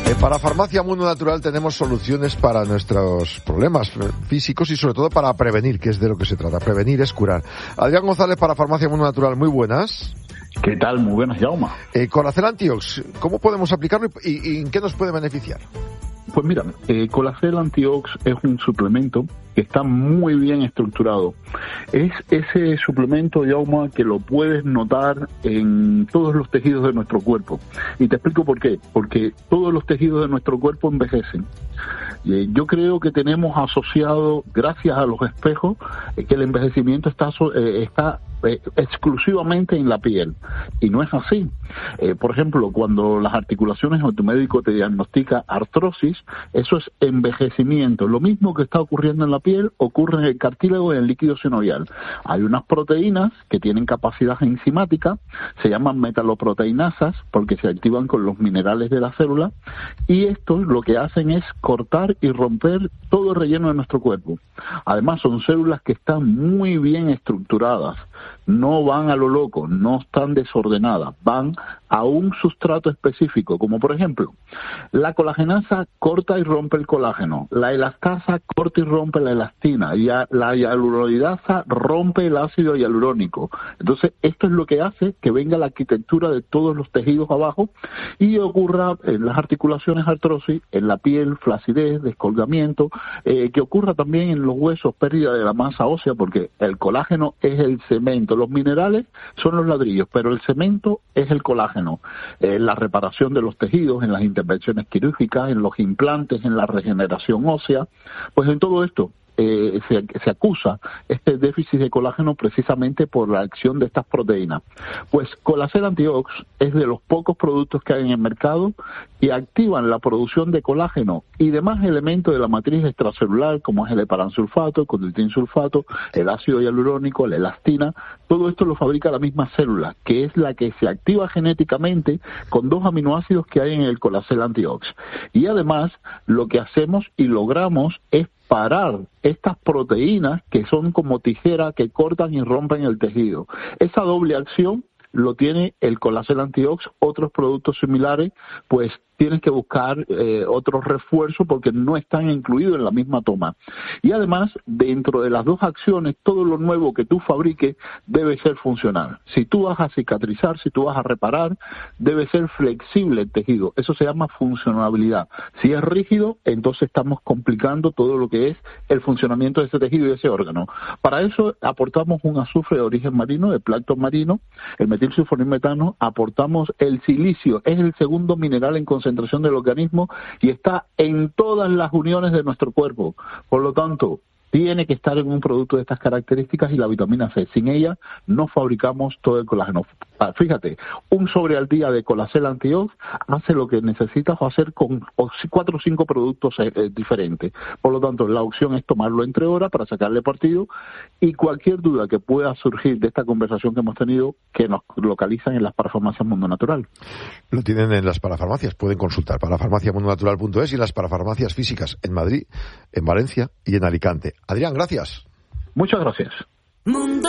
Para Farmacia Mundo Natural tenemos soluciones para nuestros problemas físicos y sobre todo para prevenir, que es de lo que se trata. Prevenir es curar. Adrián González para Farmacia Mundo Natural, muy buenas. ¿Qué tal? Muy buenas, Jaume. Colacel Antiox, ¿cómo podemos aplicarlo y en qué nos puede beneficiar? Pues mira, Colacel Antiox es un suplemento que está muy bien estructurado. Es ese suplemento, Jaume, que lo puedes notar en todos los tejidos de nuestro cuerpo. Y te explico por qué. Porque todos los tejidos de nuestro cuerpo envejecen. Yo creo que tenemos asociado, gracias a los espejos, que el envejecimiento está exclusivamente en la piel. Y no es así. Por ejemplo, cuando las articulaciones o tu médico te diagnostica artrosis, eso es envejecimiento. Lo mismo que está ocurriendo en la piel ocurre en el cartílago y en el líquido sinovial. Hay unas proteínas que tienen capacidad enzimática, se llaman metaloproteinasas porque se activan con los minerales de la célula, y estos lo que hacen es cortar y romper todo el relleno de nuestro cuerpo. Además son células que están muy bien estructuradas, no van a lo loco, no están desordenadas, van a un sustrato específico, como por ejemplo, la colagenasa corta y rompe el colágeno, la elastasa corta y rompe la elastina, y la hialuronidasa rompe el ácido hialurónico. Entonces, esto es lo que hace que venga la arquitectura de todos los tejidos abajo y ocurra en las articulaciones artrosis, en la piel flacidez, descolgamiento, que ocurra también en los huesos pérdida de la masa ósea, porque el colágeno es el cemento, los minerales son los ladrillos, pero el cemento es el colágeno. La reparación de los tejidos, en las intervenciones quirúrgicas, en los implantes, en la regeneración ósea, pues en todo esto se acusa este déficit de colágeno precisamente por la acción de estas proteínas. Pues Colacel Antiox es de los pocos productos que hay en el mercado y activan la producción de colágeno y demás elementos de la matriz extracelular, como es el heparansulfato, el condroitinsulfato, el ácido hialurónico, la elastina. Todo esto lo fabrica la misma célula, que es la que se activa genéticamente con 2 aminoácidos que hay en el Colacel Antiox. Y además, lo que hacemos y logramos es parar estas proteínas que son como tijera que cortan y rompen el tejido. Esa doble acción lo tiene el Colacel Antiox. Otros productos similares, pues tienes que buscar otros refuerzos porque no están incluidos en la misma toma. Y además, dentro de las 2 acciones, todo lo nuevo que tú fabriques debe ser funcional. Si tú vas a cicatrizar, si tú vas a reparar, debe ser flexible el tejido. Eso se llama funcionabilidad. Si es rígido, entonces estamos complicando todo lo que es el funcionamiento de ese tejido y de ese órgano. Para eso aportamos un azufre de origen marino, de plancton marino, el metilsulfonilmetano, aportamos el silicio, es el segundo mineral en concentración del organismo y está en todas las uniones de nuestro cuerpo. Por lo tanto, tiene que estar en un producto de estas características y la vitamina C. Sin ella no fabricamos todo el colágeno. Fíjate, un sobre al día de Colacel Antiox hace lo que necesitas hacer con 4 o 5 productos diferentes. Por lo tanto, la opción es tomarlo entre horas para sacarle partido y cualquier duda que pueda surgir de esta conversación que hemos tenido, que nos localizan en las parafarmacias Mundo Natural. Lo tienen en las parafarmacias, pueden consultar parafarmaciamundonatural.es y las parafarmacias físicas en Madrid, en Valencia y en Alicante. Adrián, gracias. Muchas gracias.